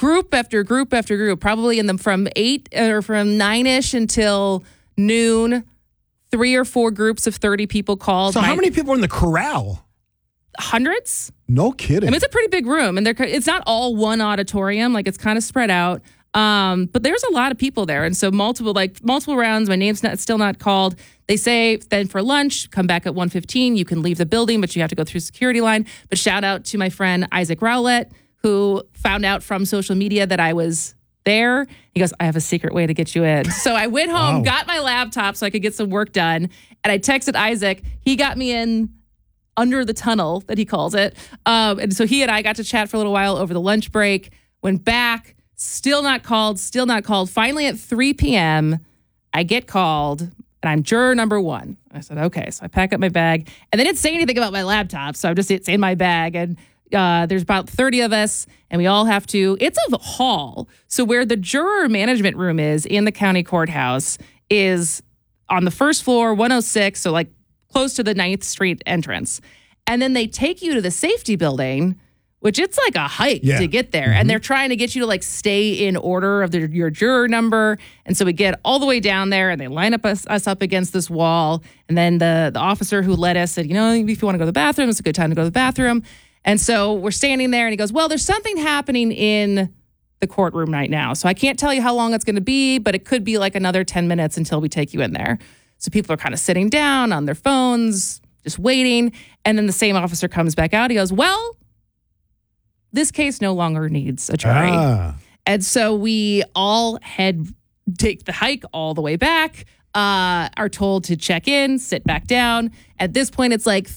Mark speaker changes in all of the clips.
Speaker 1: group after group after group, probably from 8 or from 9ish until noon. 3 or 4 groups of 30 people called.
Speaker 2: So how many people are in the corral?
Speaker 1: Hundreds.
Speaker 2: No kidding.
Speaker 1: I mean, it's a pretty big room, and it's not all one auditorium. Like, it's kind of spread out. But there's a lot of people there, and so multiple rounds. My name's still not called. They say then for lunch, come back at 1:15. You can leave the building, but you have to go through security line. But shout out to my friend Isaac Rowlett, who found out from social media that I was there. He goes, I have a secret way to get you in. So I went home, got my laptop so I could get some work done. And I texted Isaac. He got me in under the tunnel, that he calls it. And so he and I got to chat for a little while over the lunch break, went back, still not called. Finally at 3 p.m., I get called, and I'm juror number 1. I said, okay. So I pack up my bag. And they didn't say anything about my laptop, so it's in my bag. And there's about 30 of us, and we all have to. It's a hall. So where the juror management room is in the county courthouse is on the first floor, 106, so like close to the 9th Street entrance. And then they take you to the safety building, which it's like a hike to get there. Mm-hmm. And they're trying to get you to like stay in order of your juror number. And so we get all the way down there, and they line up us up against this wall. And then the officer who led us said, if you want to go to the bathroom, it's a good time to go to the bathroom. And so we're standing there, and he goes, well, there's something happening in the courtroom right now. So I can't tell you how long it's going to be, but it could be like another 10 minutes until we take you in there. So people are kind of sitting down on their phones, just waiting. And then the same officer comes back out. He goes, well, this case no longer needs a jury. And so we all take the hike all the way back, are told to check in, sit back down. At this point, it's like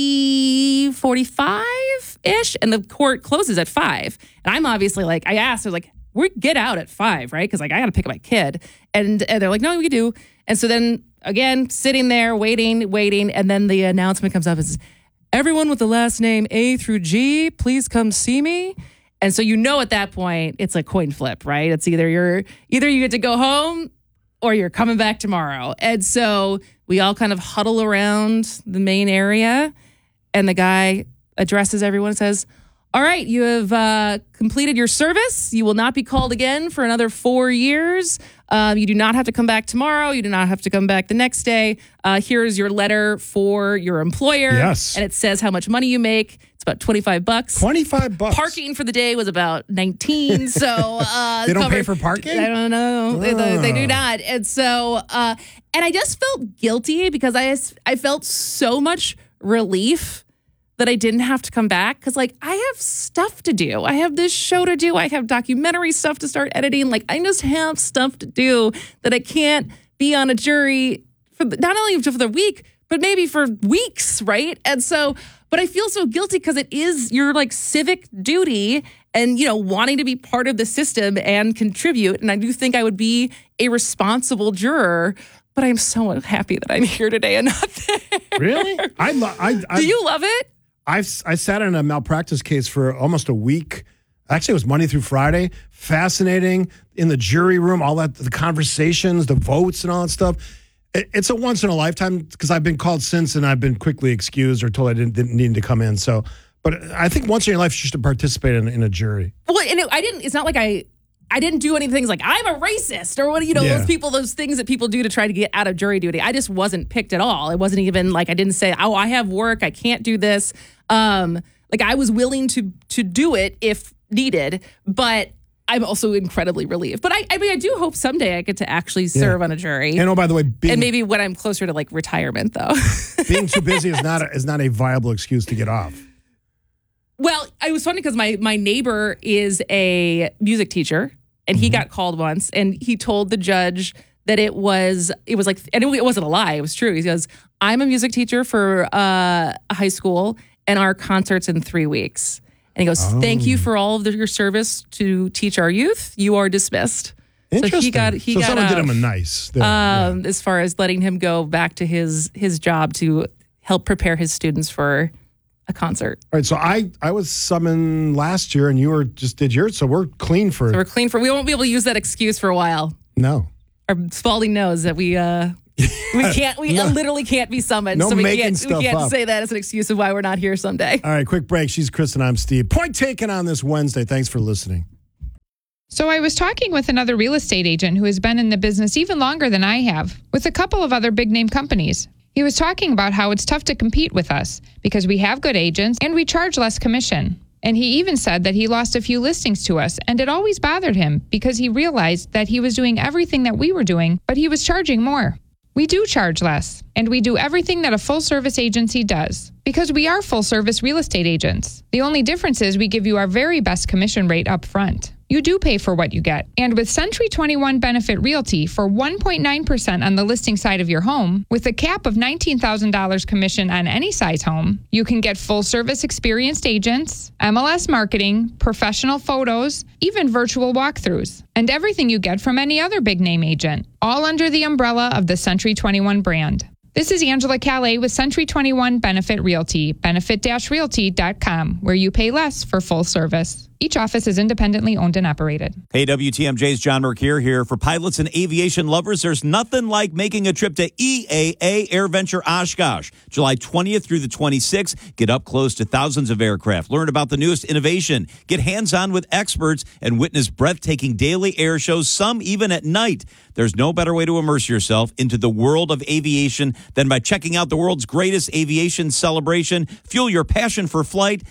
Speaker 1: 3:45-ish, and the court closes at 5. And I'm obviously like, I asked, I was like, we get out at 5, right? Because like I got to pick up my kid. And they're like, no, we do. And so then again, sitting there, waiting. And then the announcement comes up and says, everyone with the last name A through G, please come see me. And so at that point, it's a coin flip, right? It's either you get to go home or you're coming back tomorrow. And so we all kind of huddle around the main area, and the guy addresses everyone and says, all right, you have completed your service. You will not be called again for another 4 years. You do not have to come back tomorrow. You do not have to come back the next day. Here's your letter for your employer.
Speaker 2: Yes.
Speaker 1: And it says how much money you make. It's about $25.
Speaker 2: $25.
Speaker 1: Parking for the day was about $19. So
Speaker 2: they don't pay for parking?
Speaker 1: I don't know. They do not. And so, and I just felt guilty because I felt so much relief that I didn't have to come back, because like I have stuff to do. I have this show to do. I have documentary stuff to start editing. Like I just have stuff to do that I can't be on a jury for not only for the week, but maybe for weeks, right? And so, but I feel so guilty because it is your like civic duty and, wanting to be part of the system and contribute. And I do think I would be a responsible juror, but I'm so happy that I'm here today and not there.
Speaker 2: Really?
Speaker 1: Do you love it?
Speaker 2: I sat in a malpractice case for almost a week. Actually, it was Monday through Friday. Fascinating. In the jury room, all that, the conversations, the votes and all that stuff. It's a once in a lifetime, because I've been called since and I've been quickly excused or told I didn't need to come in. So, but I think once in your life you should participate in a jury.
Speaker 1: Well, and it's not like I didn't do anything like I'm a racist or what, those things that people do to try to get out of jury duty. I just wasn't picked at all. It wasn't even like I didn't say, oh, I have work, I can't do this. Like I was willing to do it if needed, but I'm also incredibly relieved. But I mean, I do hope someday I get to actually serve on a jury.
Speaker 2: And by the way,
Speaker 1: and maybe when I'm closer to like retirement, though.
Speaker 2: Being too busy is not a viable excuse to get off.
Speaker 1: Well, it was funny because my neighbor is a music teacher, and he got called once, and he told the judge that it was like, and it wasn't a lie, it was true. He goes, I'm a music teacher for a high school, and our concert's in 3 weeks. And he goes, thank you for all of your service to teach our youth. You are dismissed.
Speaker 2: Interesting.
Speaker 1: So he got
Speaker 2: someone did him a nice thing.
Speaker 1: As far as letting him go back to his job to help prepare his students for a concert.
Speaker 2: All right, so I was summoned last year, and you just did yours, so we're clean for.
Speaker 1: We won't be able to use that excuse for a while.
Speaker 2: No.
Speaker 1: Our Spalding knows that we literally can't be summoned.
Speaker 2: No,
Speaker 1: so we
Speaker 2: making
Speaker 1: can't
Speaker 2: stuff up.
Speaker 1: Say that as an excuse of why we're not here someday.
Speaker 2: All right, quick break. She's Chris and I'm Steve. Point taken on this Wednesday. Thanks for listening.
Speaker 3: So I was talking with another real estate agent who has been in the business even longer than I have, with a couple of other big name companies. He was talking about how it's tough to compete with us because we have good agents and we charge less commission. And he even said that he lost a few listings to us, and it always bothered him because he realized that he was doing everything that we were doing, but he was charging more. We do charge less, and we do everything that a full-service agency does, because we are full-service real estate agents. The only difference is we give you our very best commission rate up front. You do pay for what you get. And with Century 21 Benefit Realty for 1.9% on the listing side of your home, with a cap of $19,000 commission on any size home, you can get full-service experienced agents, MLS marketing, professional photos, even virtual walkthroughs, and everything you get from any other big-name agent, all under the umbrella of the Century 21 brand. This is Angela Calais with Century 21 Benefit Realty, benefit-realty.com, where you pay less for full service. Each office is independently owned and operated.
Speaker 4: Hey, WTMJ's John Mercure here. For pilots and aviation lovers, there's nothing like making a trip to EAA AirVenture Oshkosh. July 20th through the 26th. Get up close to thousands of aircraft. Learn about the newest innovation. Get hands-on with experts and witness breathtaking daily air shows, some even at night. There's no better way to immerse yourself into the world of aviation than by checking out the world's greatest aviation celebration. Fuel your passion for flight.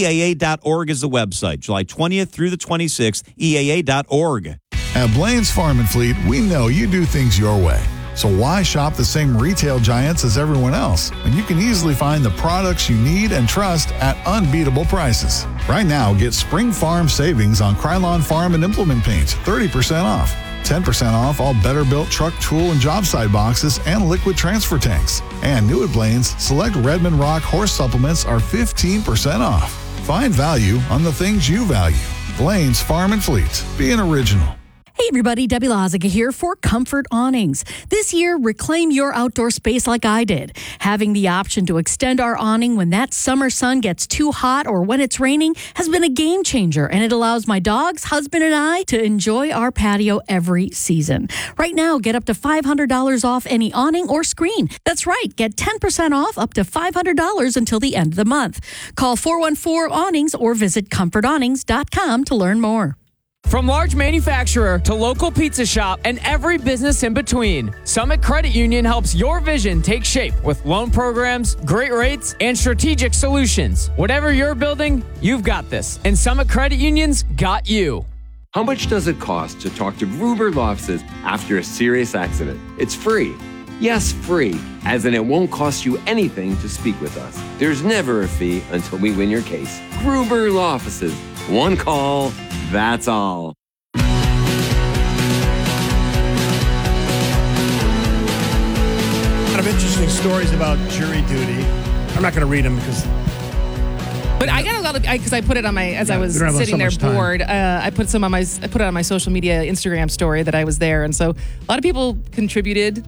Speaker 4: EAA.org is the website. July 20th through the 26th, EAA.org.
Speaker 5: At Blaine's Farm and Fleet, we know you do things your way. So why shop the same retail giants as everyone else when you can easily find the products you need and trust at unbeatable prices? Right now, get Spring Farm savings on Krylon Farm and Implement Paints, 30% off. 10% off all Better Built truck, tool, and job site boxes and liquid transfer tanks. And new at Blaine's, select Redmond Rock horse supplements are 15% off. Find value on the things you value. Blaine's Farm and Fleet. Be an original.
Speaker 6: Hey everybody, Debbie Lozica here for Comfort Awnings. This year, reclaim your outdoor space like I did. Having the option to extend our awning when that summer sun gets too hot or when it's raining has been a game changer, and it allows my dogs, husband, and I to enjoy our patio every season. Right now, get up to $500 off any awning or screen. That's right, get 10% off up to $500 until the end of the month. Call 414-AWNINGS or visit comfortawnings.com to learn more.
Speaker 7: From large manufacturer to local pizza shop and every business in between, Summit Credit Union helps your vision take shape with loan programs, great rates, and strategic solutions. Whatever you're building, you've got this. And Summit Credit Union's got you.
Speaker 8: How much does it cost to talk to Gruber Law Offices after a serious accident? It's free. Yes, free, as in it won't cost you anything to speak with us. There's never a fee until we win your case. Gruber Law Offices. One call, that's all.
Speaker 2: A lot of interesting stories about jury duty. I'm not going to read them because...
Speaker 1: But I got a lot of, because I put it on my, as I was
Speaker 2: we don't have
Speaker 1: sitting
Speaker 2: so
Speaker 1: there
Speaker 2: much time.
Speaker 1: bored, I put some on my, I put it on my social media Instagram story that I was there. And so a lot of people contributed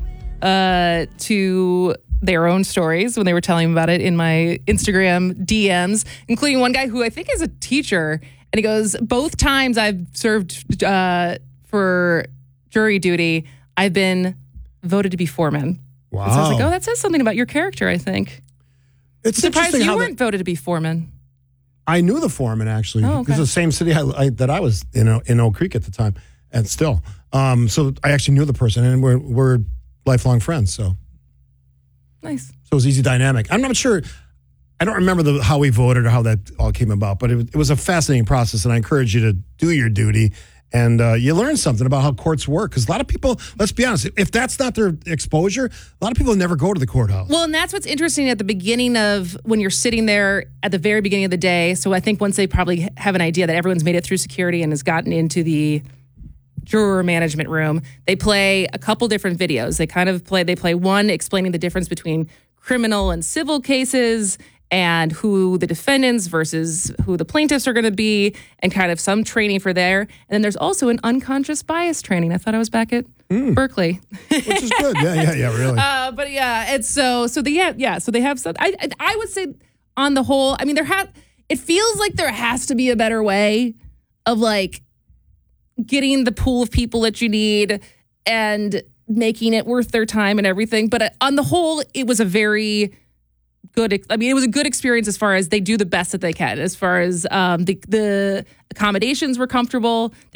Speaker 1: to their own stories when they were telling me about it in my Instagram DMs, including one guy who I think is a teacher. And he goes, both times I've served for jury duty, I've been voted to be foreman.
Speaker 2: Wow.
Speaker 1: And so I was like, oh, that says something about your character, I think.
Speaker 2: It's
Speaker 1: Surprised
Speaker 2: interesting
Speaker 1: you
Speaker 2: how
Speaker 1: weren't voted to be foreman.
Speaker 2: I knew the foreman, actually.
Speaker 1: Oh, okay.
Speaker 2: It was the same city that I was in Oak Creek at the time, and still. So I actually knew the person, and we're lifelong friends. So
Speaker 1: Nice.
Speaker 2: So it was easy dynamic. I'm not sure. I don't remember how we voted or how that all came about, but it was a fascinating process, and I encourage you to do your duty. And you learn something about how courts work. Because a lot of people, let's be honest, if that's not their exposure, a lot of people never go to the courthouse.
Speaker 1: Well, and that's what's interesting at the beginning of when you're sitting there at the very beginning of the day. So I think once they probably have an idea that everyone's made it through security and has gotten into the juror management room, they play a couple different videos. They play one explaining the difference between criminal and civil cases and who the defendants versus who the plaintiffs are going to be, and kind of some training for there. And then there's also an unconscious bias training. I thought I was back at Berkeley.
Speaker 2: Which is good. Yeah, really.
Speaker 1: But yeah, it's so they have some. I would say on the whole, I mean, it feels like there has to be a better way of like getting the pool of people that you need and making it worth their time and everything. But on the whole, it was a very good. I mean, it was a good experience as far as they do the best that they can. As far as the accommodations were comfortable.